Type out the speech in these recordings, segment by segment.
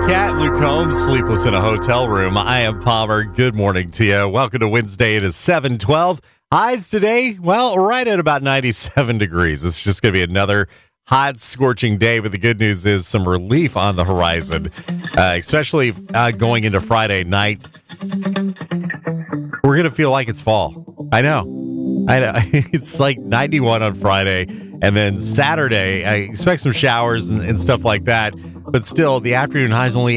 Cat, Luke Combs, sleepless in a hotel room. I am Palmer. Good morning to you. Welcome to Wednesday. It is 7:12. Highs today, well, right at about 97 degrees. It's just going to be another hot, scorching day, but the good news is some relief on the horizon, especially going into Friday night. We're going to feel like it's fall. I know. It's like 91 on Friday, and then Saturday, I expect some showers and stuff like that, but still, the afternoon high is only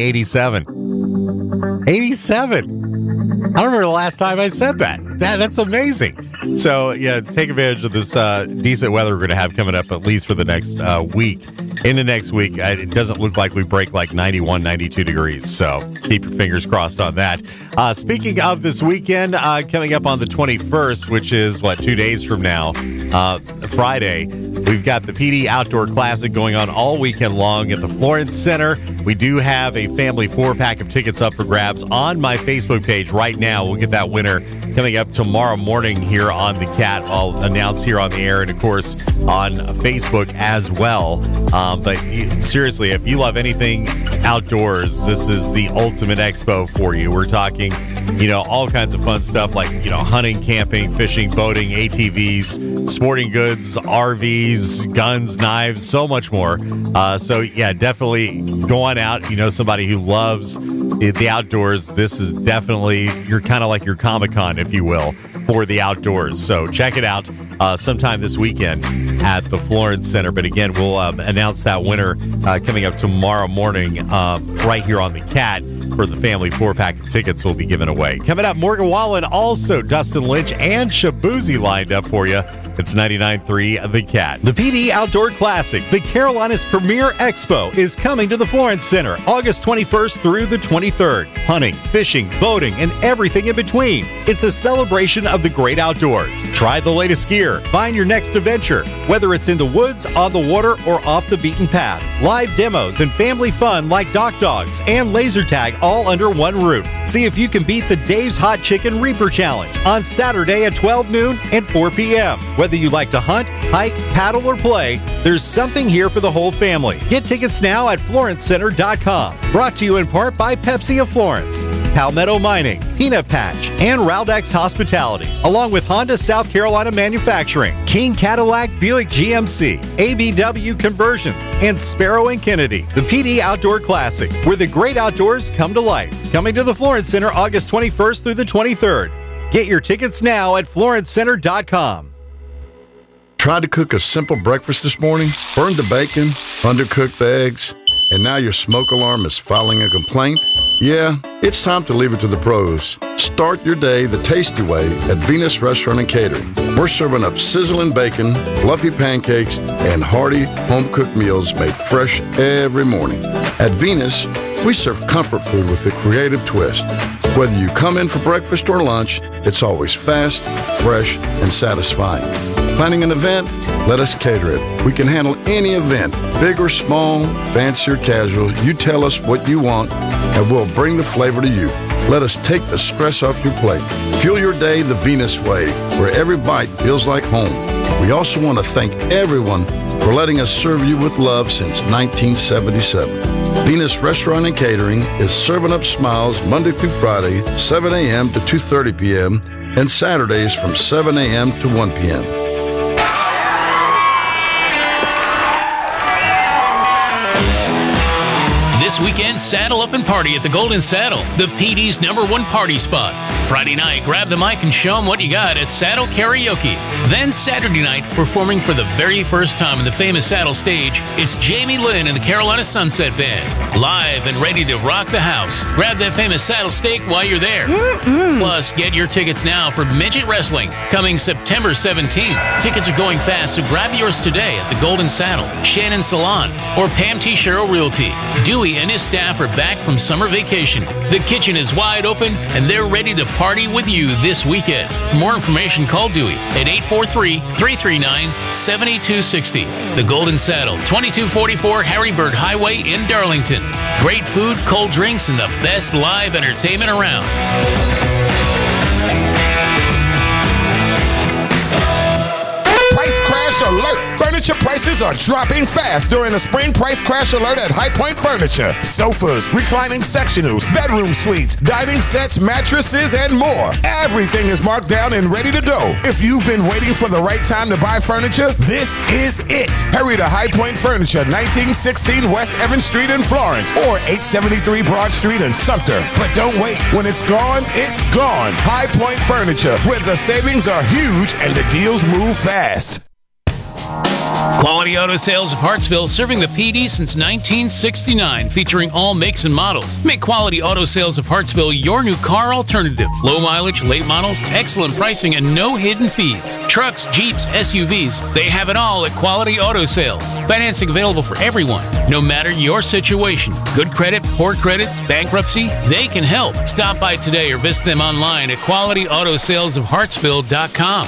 87. 87! I don't remember the last time I said that. That's amazing. So, yeah, take advantage of this decent weather we're going to have coming up, at least for the next week. In the next week, it doesn't look like we break like 91, 92 degrees. So keep your fingers crossed on that. Speaking of this weekend, coming up on the 21st, which is, 2 days from now, Friday, we've got the PD Outdoor Classic going on all weekend long at the Florence Center. We do have a family 4-pack of tickets up for grabs on my Facebook page right now. We'll get that winner coming up tomorrow morning here on the Cat. I'll announce here on the air and, of course, on Facebook as well. But seriously, if you love anything outdoors, this is the ultimate expo for you. We're talking, all kinds of fun stuff like, hunting, camping, fishing, boating, ATVs, sporting goods, RVs, guns, knives, so much more. So, yeah, definitely go on out. Somebody who loves the outdoors, this is definitely, you're kind of like your Comic-Con, if you will, for the outdoors. So check it out sometime this weekend at the Florence Center. But again, we'll announce that winner coming up tomorrow morning right here on the Cat for the family 4-pack of tickets we'll be giving away. Coming up, Morgan Wallen, also Dustin Lynch and Shabuzi lined up for you. It's 99.3 The Cat. The PD Outdoor Classic, the Carolinas' premier expo, is coming to the Florence Center August 21st through the 23rd. Hunting, fishing, boating, and everything in between. It's a celebration of the great outdoors. Try the latest gear. Find your next adventure, whether it's in the woods, on the water, or off the beaten path. Live demos and family fun like Dock Dogs and laser tag all under one roof. See if you can beat the Dave's Hot Chicken Reaper Challenge on Saturday at 12 noon and 4 p.m. Whether you like to hunt, hike, paddle, or play, there's something here for the whole family. Get tickets now at FlorenceCenter.com. Brought to you in part by Pepsi of Florence, Palmetto Mining, Peanut Patch, and Raudex Hospitality, along with Honda South Carolina Manufacturing, King Cadillac Buick GMC, ABW Conversions, and Sparrow and Kennedy. The PD Outdoor Classic, where the great outdoors come to life. Coming to the Florence Center August 21st through the 23rd. Get your tickets now at FlorenceCenter.com. Tried to cook a simple breakfast this morning, burned the bacon, undercooked the eggs, and now your smoke alarm is filing a complaint? Yeah, it's time to leave it to the pros. Start your day the tasty way at Venus Restaurant and Catering. We're serving up sizzling bacon, fluffy pancakes, and hearty home-cooked meals made fresh every morning. At Venus, we serve comfort food with a creative twist. Whether you come in for breakfast or lunch, it's always fast, fresh, and satisfying. Planning an event? Let us cater it. We can handle any event, big or small, fancy or casual. You tell us what you want, and we'll bring the flavor to you. Let us take the stress off your plate. Fuel your day the Venus way, where every bite feels like home. We also want to thank everyone for letting us serve you with love since 1977. Venus Restaurant and Catering is serving up smiles Monday through Friday, 7 a.m. to 2:30 p.m., and Saturdays from 7 a.m. to 1 p.m. This weekend, saddle up and party at the Golden Saddle, the PD's #1 party spot. Friday night, grab the mic and show them what you got at Saddle Karaoke. Then Saturday night, performing for the very first time in the famous Saddle stage, it's Jamie Lynn and the Carolina Sunset Band. Live and ready to rock the house. Grab that famous saddle steak while you're there. Plus, get your tickets now for Midget Wrestling, coming September 17th. Tickets are going fast, so grab yours today at the Golden Saddle, Shannon Salon, or Pam T. Sherrill Realty. Dewey and his staff are back from summer vacation. The kitchen is wide open, and they're ready to party with you this weekend. For more information, call Dewey at 843-339-7260. The Golden Saddle, 2244 Harrybird Highway in Darlington. Great food, cold drinks, and the best live entertainment around. Price crash alert! Furniture prices are dropping fast during the spring price crash alert at High Point Furniture. Sofas, reclining sectionals, bedroom suites, dining sets, mattresses, and more. Everything is marked down and ready to go. If you've been waiting for the right time to buy furniture, this is it. Hurry to High Point Furniture, 1916 West Evans Street in Florence, or 873 Broad Street in Sumter. But don't wait. When it's gone, it's gone. High Point Furniture, where the savings are huge and the deals move fast. Quality Auto Sales of Hartsville, serving the PD since 1969, featuring all makes and models. Make Quality Auto Sales of Hartsville your new car alternative. Low mileage, late models, excellent pricing, and no hidden fees. Trucks, Jeeps, SUVs, they have it all at Quality Auto Sales. Financing available for everyone, no matter your situation. Good credit, poor credit, bankruptcy, they can help. Stop by today or visit them online at qualityautosalesofhartsville.com.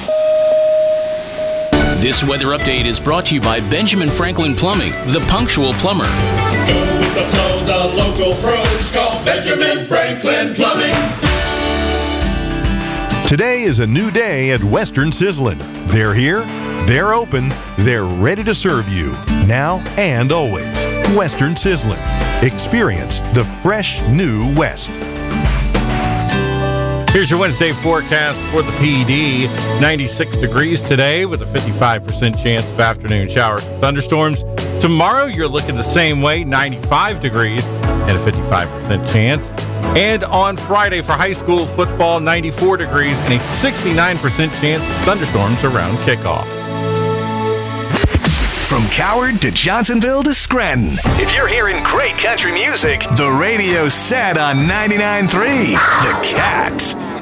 This weather update is brought to you by Benjamin Franklin Plumbing, the punctual plumber. Go with the flow, the local pros call Benjamin Franklin Plumbing. Today is a new day at Western Sizzlin'. They're here, they're open, they're ready to serve you, now and always. Western Sizzlin'. Experience the fresh new West. Here's your Wednesday forecast for the PD. 96 degrees today with a 55% chance of afternoon showers and thunderstorms. Tomorrow, you're looking the same way, 95 degrees and a 55% chance. And on Friday for high school football, 94 degrees and a 69% chance of thunderstorms around kickoff. From Coward to Johnsonville to Scranton. If you're hearing great country music, the radio's set on 99.3 The Cat.